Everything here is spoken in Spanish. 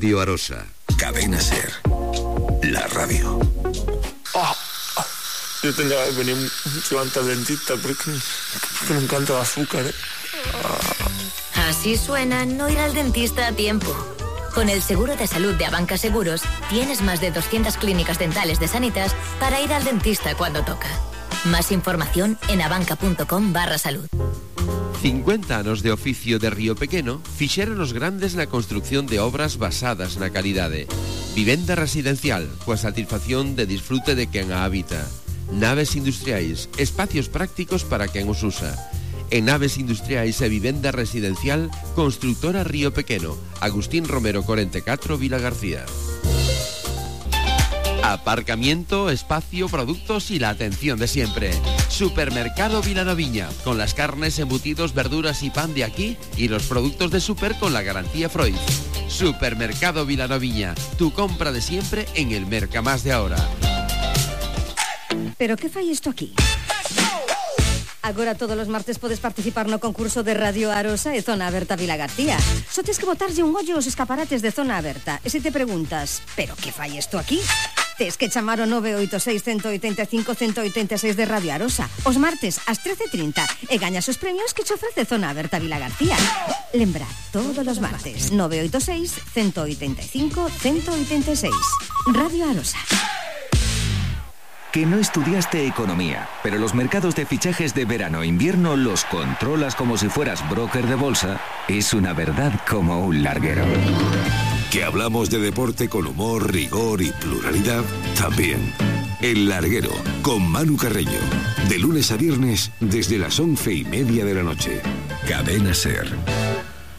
Radio Arosa. Cadena Ser. La radio. Yo tendría que venir mucho antes al dentista porque me encanta el azúcar, Así suena no ir al dentista a tiempo. Con el seguro de salud de Abanca Seguros, tienes más de 200 clínicas dentales de Sanitas para ir al dentista cuando toca. Más información en abanca.com/salud. 50 anos de oficio de Río Pequeno fixeron os grandes na construcción de obras basadas na calidade. Vivenda residencial, coa satisfacción de disfrute de quen a habita. Naves industriais, espacios prácticos para quen os usa. En Naves Industriais e Vivenda Residencial, Constructora Río Pequeno, Agustín Romero 44, Vila García. Aparcamiento, espacio, productos y la atención de siempre. Supermercado Vilanoviña, con las carnes, embutidos, verduras y pan de aquí y los productos de super con la garantía Freud. Supermercado Vilanoviña, tu compra de siempre en el Mercamás de ahora. Pero que fai isto aquí? Agora todos os martes podes participar no concurso de Radio Arosa e Zona Aberta Vila García. Só tes que botarlle un ollo aos escaparates de Zona Aberta. E se te preguntas, pero que fai isto aquí? Tes que chamar o 986-185-186 de Radio Arosa os martes ás 13:30 e gañas os premios que che ofrece Zona Aberta Vila García. Lembra, todos os martes 986-185-186 Radio Arosa. Que no estudiaste economía, pero los mercados de fichajes de verano e invierno los controlas como si fueras broker de bolsa, es una verdad como un larguero. Que hablamos de deporte con humor, rigor y pluralidad, también. El Larguero, con Manu Carreño. De lunes a viernes, desde las 11:30 de la noche. Cadena Ser.